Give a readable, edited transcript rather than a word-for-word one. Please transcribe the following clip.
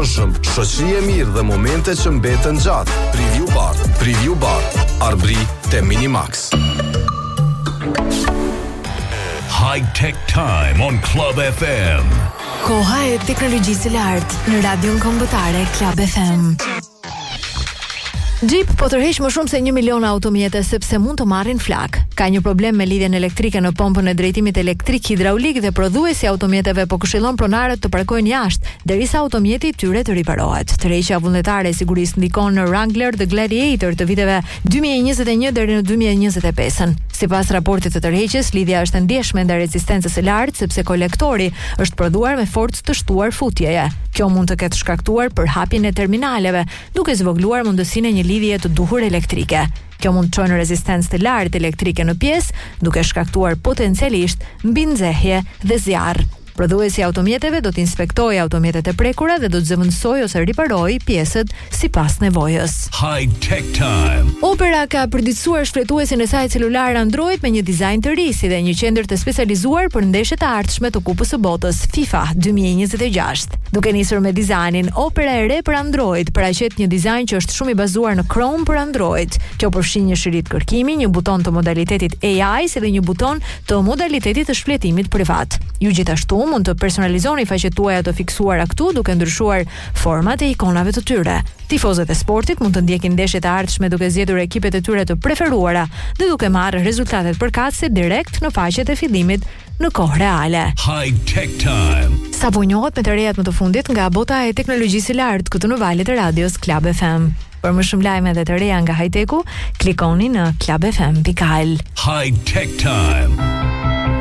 zakonshëm, shoqëri e mirë dhe momente që mbeten gjatë. Preview Bar, Arbri te Minimax. High Tech Time on Club FM. Koha e teknologjisë së lartë në radion kombëtare Club FM. Jeep po tërheq më shumë se 1 milion automjete sepse mund të marrin flak. Ka një problem me lidhjen elektrike në pompën e drejtimit elektrik hidraulik dhe prodhuesi i automjeteve po këshillon pronarët të parkojnë jashtë derisa automjeti i tyre të riparohet. Tërheqja vullnetare e sigurisë ndikon në Wrangler dhe Gladiator të viteve 2021 deri në 2025. Sipas raportit të tërheqjes, lidhja është ndjeshme ndaj rezistencës së lartë sepse kolektori është prodhuar me forcë të shtuar futjeje. Kjo mund të ketë shkaktuar përhapjen e terminaleve, duke zvogëluar mundësinë e një lidhje të duhur elektrike. Kjo mund të çojë në rezistencë të lartë elektrike në pjesë, duke shkaktuar potencialisht mbinxehje dhe zjarr. Prodhuesi i automjeteve do të inspektojë automjetet e prekura dhe do të zëvendësojë ose riparojë pjesët sipas nevojës. High Tech Time. Opera ka përditësuar shfletuesin e saj celular Android me një dizajn të ri, si dhe një qendër të specializuar për ndeshjet e ardhshme të Kupës së Botës FIFA 2026. Duke nisur me dizajnin Opera e re për Android, paraqet një dizajn që është shumë i bazuar në Chrome për Android. Kjo përfshin një shirit kërkimi, një buton të modalitetit AI, si dhe një buton të modalitetit të shfletimit privat. Ju gjithashtu mund të personalizoni faqet tuaja të fiksuara këtu duke ndryshuar format e ikonave të tyre. Tifozët e sportit mund të ndjekin ndeshjet e ardhshme duke zgjedhur ekipet e tyre të preferuara dhe duke marrë rezultatet përkatëse direkt në faqet e fillimit në kohë reale. High Tech Time. Sa po njohet me të rejat më të fundit nga bota e teknologjisë së lartë këtu në valët e radios Club FM. Për më shumë lajme dhe të reja nga high-techu, klikoni në clubfm.al. High Tech Time.